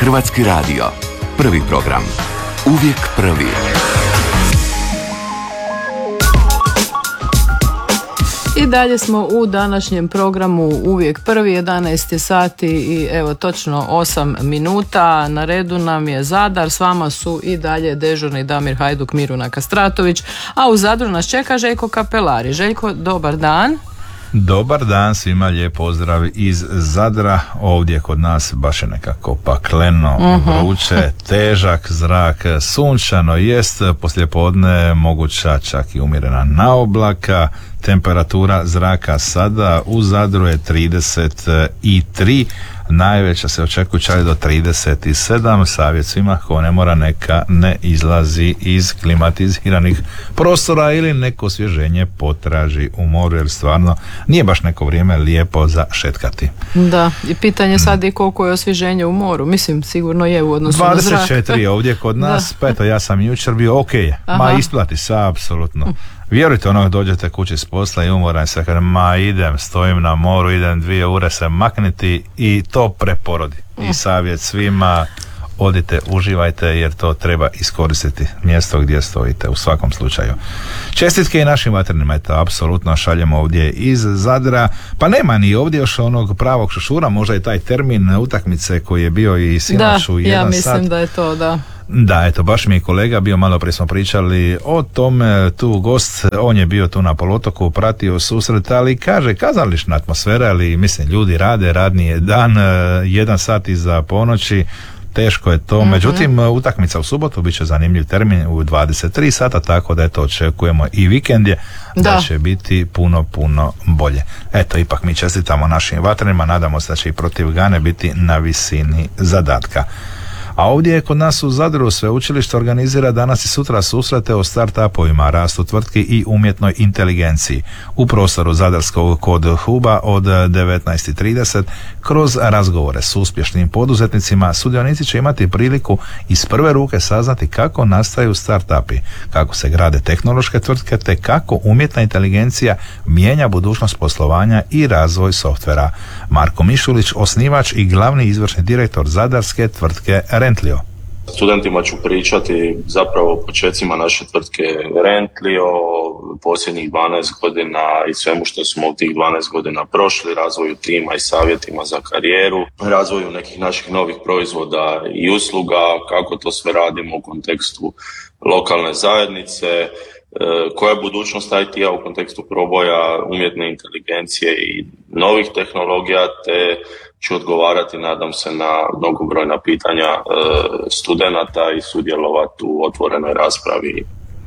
Hrvatski radio. Prvi program. Uvijek prvi. I dalje smo u današnjem programu Uvijek prvi, 11 sati i evo točno 8 minuta. Na redu nam je Zadar, s vama su i dalje dežurni Damir Hajduk, Miruna Kastratović, a u Zadru nas čeka Željko Kapelari. Željko, dobar dan. Dobar dan svima, lijep pozdrav iz Zadra. Ovdje kod nas baš je nekako pakleno, vruće, težak zrak, sunčano jest, poslijepodne moguća čak i umjerena naoblaka. Temperatura zraka sada u Zadru je 33, najveća se očekuje čak do 37. Savjet svima ko ne mora neka ne izlazi iz klimatiziranih prostora ili neko osvježenje potraži u moru, jer stvarno nije baš neko vrijeme lijepo za šetkati. Da, i pitanje sad je koliko je osvježenje u moru. Mislim, sigurno je u odnosu na zrak. 24 ovdje kod nas, pa eto, ja sam jučer bio ma isplati se, apsolutno. Vjerujte, dođete kući s posla i umoran se, idem, stojim na moru, idem 2 ure se makniti i to preporodi. I savjet svima, odite, uživajte, jer to treba iskoristiti mjesto gdje stojite u svakom slučaju. Čestitke i našim vatrenima, eto, apsolutno šaljemo ovdje iz Zadra, pa nema ni ovdje još onog pravog šušura, možda je taj termin utakmice koji je bio i sinoć u 1 sat. Da, ja mislim da je to, da. Da, eto, baš mi je kolega bio, malo prije smo pričali o tome, tu gost, on je bio tu na poluotoku, pratio susret, ali kaže, kazališna atmosfera, ali mislim, ljudi rade, radni je dan, 1 sat iza ponoći, teško je to, međutim utakmica u subotu bit će zanimljiv termin u 23 sata, tako da eto, očekujemo i vikend je da će biti puno bolje. Eto, ipak mi čestitamo našim vatrenima, nadamo se da će i protiv Gane biti na visini zadatka. A ovdje je kod nas u Zadru sveučilište organizira danas i sutra susrete o start-upovima, rastu tvrtki i umjetnoj inteligenciji. U prostoru Zadarskog kod Huba od 19.30 kroz razgovore s uspješnim poduzetnicima sudionici će imati priliku iz prve ruke saznati kako nastaju start-upi, kako se grade tehnološke tvrtke te kako umjetna inteligencija mijenja budućnost poslovanja i razvoj softvera. Marko Mišulić, osnivač i glavni izvršni direktor zadarske tvrtke Rentlio. Studentima ću pričati zapravo o počecima naše tvrtke Rentlio, posljednjih 12 godina i svemu što smo u tih 12 godina prošli, razvoju tima i savjetima za karijeru, razvoju nekih naših novih proizvoda i usluga, kako to sve radimo u kontekstu lokalne zajednice, koja je budućnost IT-a u kontekstu proboja umjetne inteligencije i novih tehnologija, te ću odgovarati, nadam se, na mnogobrojna pitanja studenata i sudjelovati u otvorenoj raspravi.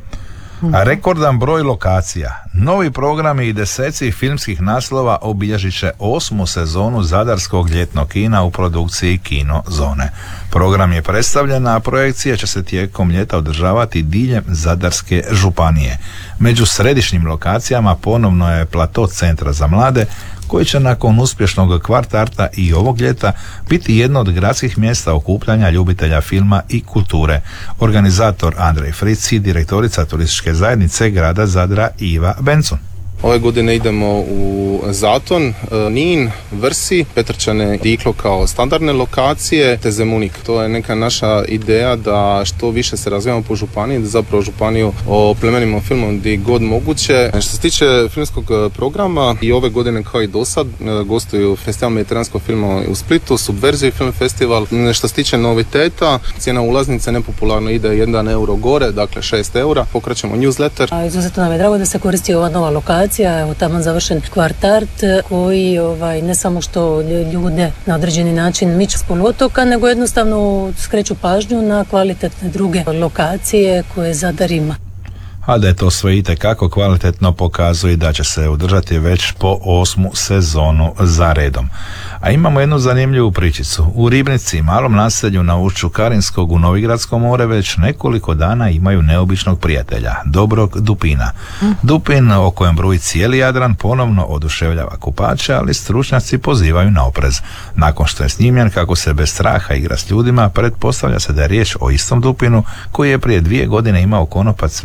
Rekordan broj lokacija, novi programi i deseci filmskih naslova obilježit će 8. sezonu Zadarskog ljetnog kina u produkciji Kino Zone. Program je predstavljen, a projekcije će se tijekom ljeta održavati diljem Zadarske županije. Među središnjim lokacijama ponovno je plato Centra za mlade, koji će nakon uspješnog kvartarta i ovog ljeta biti jedno od gradskih mjesta okupljanja ljubitelja filma i kulture. Organizator Andrej Frici, direktorica turističke zajednice grada Zadra Iva Bencun. Ove godine idemo u Zaton, Nin, Vrsi, Petrčane, Diklo kao standardne lokacije, te Zemunik. To je neka naša ideja da što više se razvijamo po županiji, da zapravo županiju oplemenimo filmom gdje god moguće. Što se tiče filmskog programa, i ove godine kao i do sad gostuju Festival mediteranskog filma u Splitu, Subverziju film festival. Što se tiče noviteta, cijena ulaznice nepopularno ide 1 euro gore, dakle 6 eura. Pokrećemo newsletter. Izuzetno nam je drago da se koristi ova nova lokacija. Evo tamo završen kvartart koji ne samo što ljude na određeni način miče s poluotoka, nego jednostavno skreću pažnju na kvalitetne druge lokacije koje Zadar ima. A da je to sve itekako kvalitetno pokazuje da će se održati već po 8. sezonu za redom. A imamo jednu zanimljivu pričicu. U Ribnici, malom naselju na ušću Karinskog u Novigradsko more, već nekoliko dana imaju neobičnog prijatelja, Dobrog Dupina. Dupin, o kojem bruji cijeli Jadran, ponovno oduševljava kupače, ali stručnjaci pozivaju na oprez. Nakon što je snimljen kako se bez straha igra s ljudima, pretpostavlja se da je riječ o istom Dupinu koji je prije 2 godine imao konopac vezan za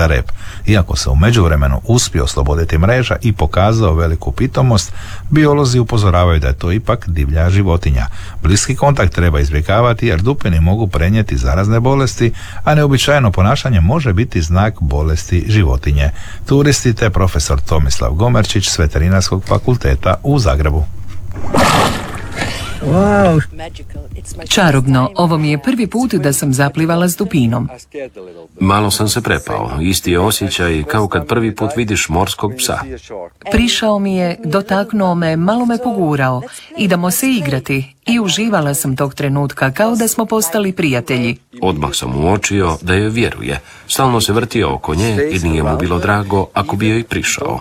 za rep. Iako se u međuvremenu uspio osloboditi mreža i pokazao veliku pitomost, biolozi upozoravaju da je to ipak divlja životinja. Bliski kontakt treba izbjegavati jer dupini mogu prenijeti zarazne bolesti, a neobičajeno ponašanje može biti znak bolesti životinje. Turisti te profesor Tomislav Gomerčić s Veterinarskog fakulteta u Zagrebu. Čarobno, ovo mi je prvi put da sam zaplivala s dupinom. Malo sam se prepao, isti je osjećaj kao kad prvi put vidiš morskog psa. Prišao mi je, dotaknuo me, malo me pogurao. Idemo se igrati i uživala sam tog trenutka kao da smo postali prijatelji. Odmah sam uočio da joj vjeruje. Stalno se vrtio oko nje i nije mu bilo drago ako bi joj prišao.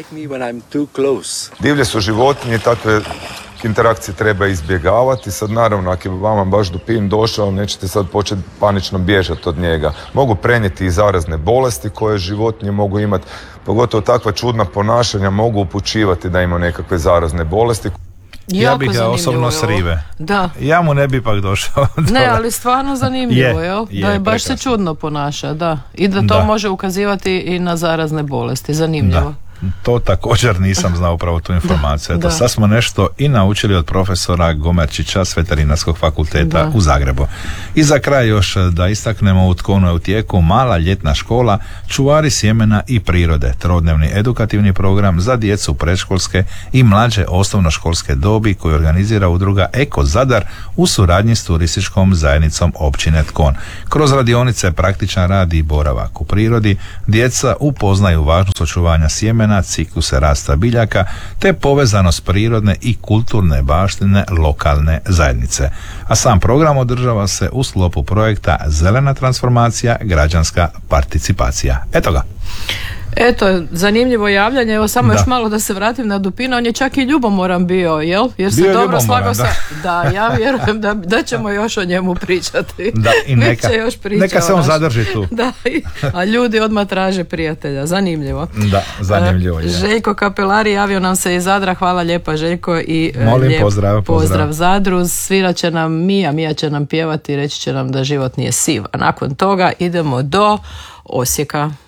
Divlje su životinje, takve interakcije treba izbjegavati. Sad naravno, ako je vama baš dupin došao, nećete sad početi panično bježati od njega. Mogu prenijeti i zarazne bolesti koje životinje mogu imati, pogotovo takva čudna ponašanja mogu upućivati da ima nekakve zarazne bolesti. Ja bih ga osobno srive. Da. Ja mu ne bi pak došao. Ne, ali stvarno zanimljivo, jel? Da je baš se čudno ponaša, da. I da to može ukazivati i na zarazne bolesti. Zanimljivo. Da. To također nisam znao upravo tu informaciju. Eto, sad smo nešto i naučili od profesora Gomerčića s Veterinarskog fakulteta u Zagrebu. I za kraj još da istaknemo, u Tkonu je u tijeku mala ljetna škola Čuvari sjemena i prirode, trodnevni edukativni program za djecu predškolske i mlađe osnovnoškolske dobi koju organizira udruga Eko Zadar u suradnji s turističkom zajednicom općine Tkon. Kroz radionice, praktičan rad i boravak u prirodi djeca upoznaju važnost očuvanja sjemena, cikluse rasta biljaka te povezanost prirodne i kulturne baštine lokalne zajednice. A sam program održava se u sklopu projekta Zelena transformacija, građanska participacija. Eto ga. Eto, zanimljivo javljanje. Evo samo još malo da se vratim na dupina. On je čak i ljubomoran bio, jel? Jer se dobro slagao sa... Da, ja vjerujem da ćemo još o njemu pričati. Da, i neka se on zadrži tu. Da, a ljudi odmah traže prijatelja. Zanimljivo. Da, zanimljivo je. Željko Kapelari javio nam se iz Zadra. Hvala lijepa, Željko, i pozdrav Zadru. Svirat će nam Mija će nam pjevati i reći će nam da život nije siv. A nakon toga idemo do Osijeka.